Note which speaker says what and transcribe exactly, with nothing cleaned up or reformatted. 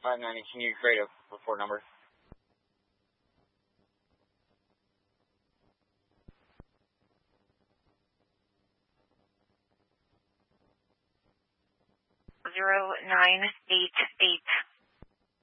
Speaker 1: five ninety, can you create a report number?
Speaker 2: Zero nine eight eight.